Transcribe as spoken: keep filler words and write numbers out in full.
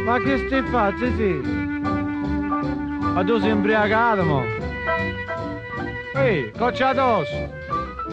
Ma che stai facendo, sì? Ma tu sei imbriagato, mo? Ehi, coccia addosso!